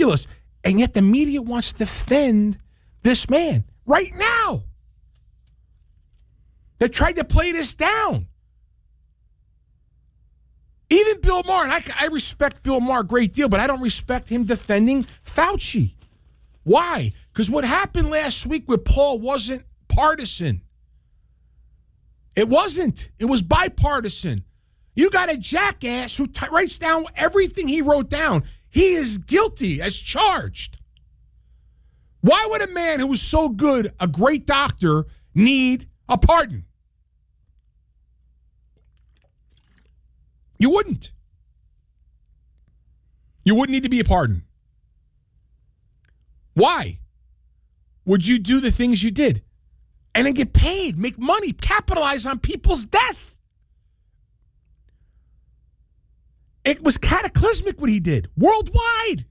ridiculous. And yet the media wants to defend this man right now. They tried to play this down. Even Bill Maher, and I respect Bill Maher a great deal, but I don't respect him defending Fauci. Why? Because what happened last week with Paul wasn't partisan. It wasn't. It was bipartisan. You got a jackass who writes down everything he wrote down. He is guilty as charged. Why would a man who was so good, a great doctor, need a pardon? You wouldn't. You wouldn't need to be a pardon. Why? Would you do the things you did and then get paid, make money, capitalize on people's death? It was cataclysmic what he did, worldwide.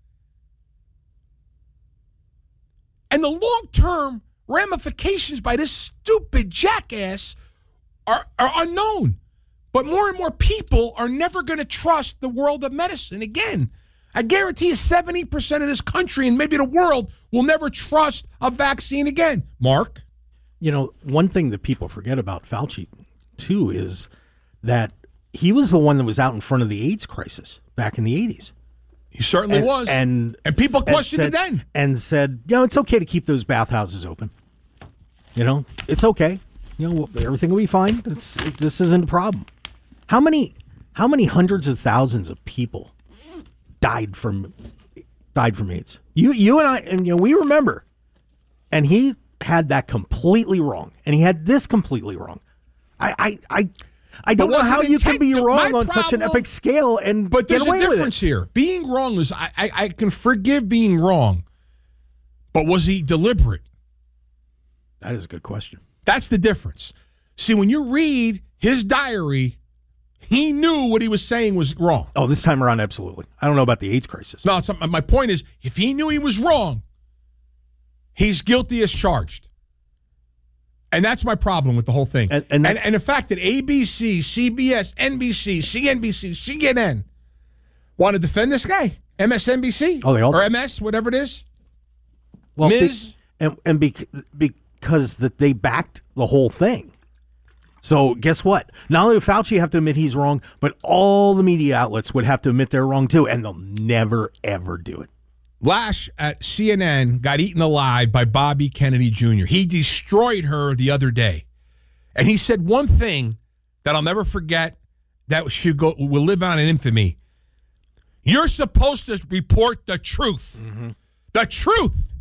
And the long-term ramifications by this stupid jackass are unknown. But more and more people are never going to trust the world of medicine again. I guarantee you 70% of this country and maybe the world will never trust a vaccine again. Mark? You know, one thing that people forget about Fauci, too, is that he was the one that was out in front of the AIDS crisis back in the 80s. He certainly was. And people questioned it then. And said, you know, it's okay to keep those bathhouses open. You know, it's okay. You know, everything will be fine. This isn't a problem. How many hundreds of thousands of people died from AIDS? You and I, and you know, we remember. And he had that completely wrong, and he had this completely wrong. I don't know how you can be wrong on such an epic scale and but get away with it. There's a difference here. Being wrong is I can forgive being wrong, but was he deliberate? That is a good question. That's the difference. See, when you read his diary, he knew what he was saying was wrong. Oh, this time around, absolutely. I don't know about the AIDS crisis. No, my point is, if he knew he was wrong, he's guilty as charged. And that's my problem with the whole thing. And the fact that ABC, CBS, NBC, CNBC, CNN want to defend this guy, MSNBC, or MS, whatever it is. Well, Ms. Because that they backed the whole thing. So guess what? Not only would Fauci have to admit he's wrong, but all the media outlets would have to admit they're wrong too, and they'll never, ever do it. Lash at CNN got eaten alive by Bobby Kennedy Jr. He destroyed her the other day. And he said one thing that I'll never forget that will live on in infamy. You're supposed to report the truth. Mm-hmm. The truth.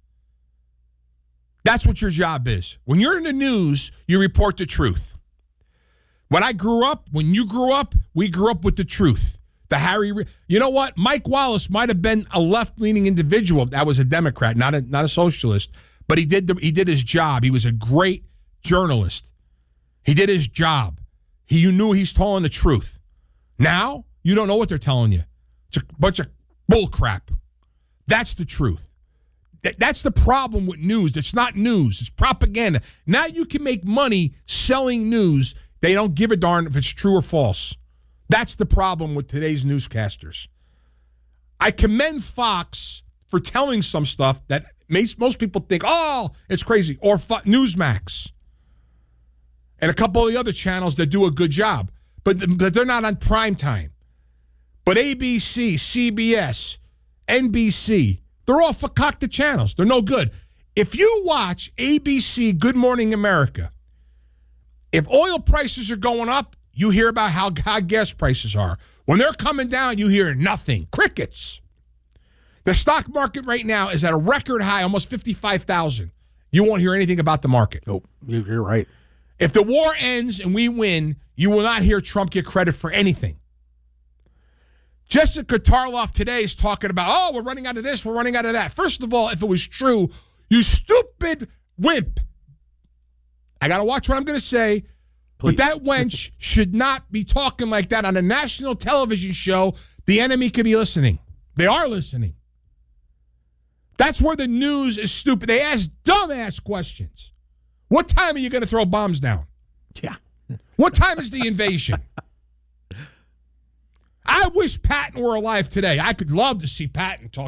That's what your job is. When you're in the news, you report the truth. When you grew up, we grew up with the truth. You know what? Mike Wallace might have been a left-leaning individual. That was a Democrat, not a socialist. But he did his job. He was a great journalist. He did his job. You knew he's telling the truth. Now, you don't know what they're telling you. It's a bunch of bull crap. That's the truth. That's the problem with news. It's not news. It's propaganda. Now you can make money selling news. They don't give a darn if it's true or false. That's the problem with today's newscasters. I commend Fox for telling some stuff that most people think, oh, it's crazy. Or Newsmax. And a couple of the other channels that do a good job. But they're not on prime time. But ABC, CBS, NBC, they're all fakakta channels. They're no good. If you watch ABC Good Morning America, if oil prices are going up, you hear about how high gas prices are. When they're coming down, you hear nothing. Crickets. The stock market right now is at a record high, almost 55,000. You won't hear anything about the market. Nope, you're right. If the war ends and we win, you will not hear Trump get credit for anything. Jessica Tarloff today is talking about, oh, we're running out of this, we're running out of that. First of all, if it was true, you stupid wimp. I got to watch what I'm going to say. Please. But that wench should not be talking like that on a national television show. The enemy could be listening. They are listening. That's where the news is stupid. They ask dumbass questions. What time are you going to throw bombs down? Yeah. What time is the invasion? I wish Patton were alive today. I could love to see Patton talk